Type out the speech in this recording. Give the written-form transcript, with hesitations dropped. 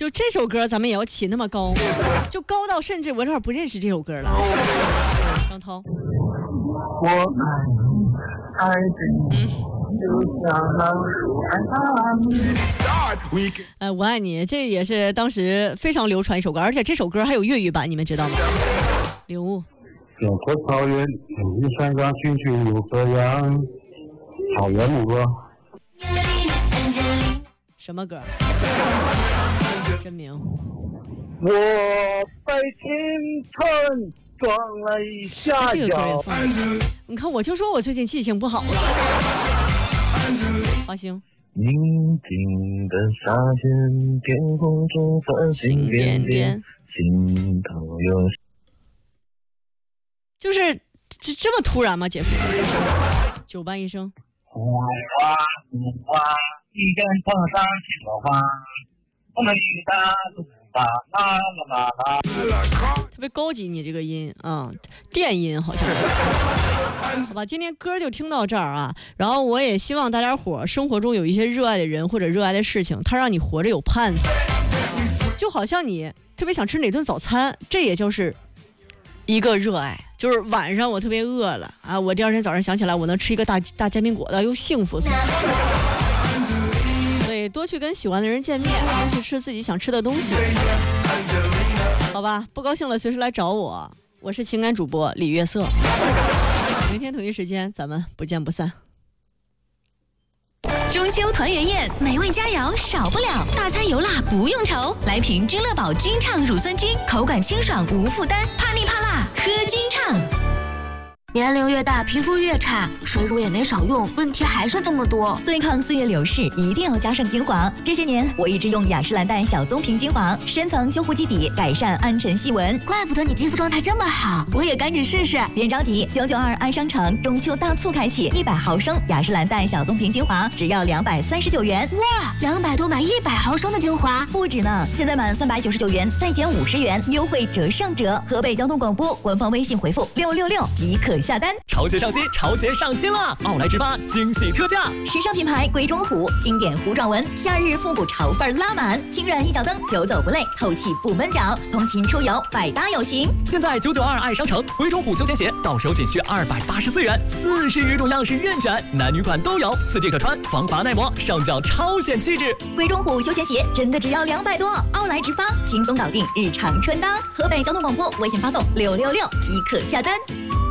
就这首歌咱们也要起那么高，就高到甚至我有点不认识这首歌了。张涛， 我爱你，爱着你，就像老鼠爱它。 我爱你，这也是当时非常流传一首歌，而且这首歌还有粤语版，你们知道吗？领悟。 远阔草原，你山上群群有这样，草原牧歌。 什么歌？真名。 我在青春撞了一下这个歌也脚。 放。你看，我就说我最近记性不好了。华星。 宁静的沙间，天空中繁星点点，心头有。 就是这么突然吗？结束。九伴一生。 花花，一根碰上青了花，我们大啦啦啦啦。 特别高级，你这个音啊，电音好像。好吧，今天歌就听到这儿啊。然后我也希望大家伙生活中有一些热爱的人或者热爱的事情，它让你活着有盼头。就好像你特别想吃哪顿早餐，这也就是一个热爱。就是晚上我特别饿了啊，我第二天早上想起来我能吃一个大煎饼果子，又幸福死了。所以多去跟喜欢的人见面，多去吃自己想吃的东西。好吧，不高兴了随时来找我，我是情感主播李月色。明天同一时间咱们不见不散。 中秋团圆宴，美味佳肴少不了，大餐油辣不用愁。来瓶君乐宝君畅乳酸菌，口感清爽无负担，怕腻怕辣喝君畅。 年龄越大，皮肤越差，水乳也没少用，问题还是这么多。 对抗岁月流逝，一定要加上精华。这些年，我一直用雅诗兰黛小棕瓶精华，深层修护基底，改善暗沉细纹。 怪不得你肌肤状态这么好，我也赶紧试试。 别着急，992爱商城中秋大促开启，100毫升雅诗兰黛小棕瓶精华只要239元。 哇，200多买100毫升的精华， 不止呢！现在满399元再减50元，优惠折上折。河北交通广播官方微信回复666即可下单。 潮鞋上新，潮鞋上新了！奥莱直发惊喜特价， 时尚品牌鬼冢虎，经典糊状纹，夏日复古潮范拉满，轻软一脚蹬，久走不累，透气不闷脚，通勤出游百搭有型。 现在992爱商城鬼冢虎休闲鞋到手仅需284元，40余种样式任选，男女款都有，4季可穿，防滑耐磨，上脚超显气质。 鬼冢虎休闲鞋真的只要200多，奥莱直发轻松搞定日常穿搭。河北交通广播微信发送666即可下单。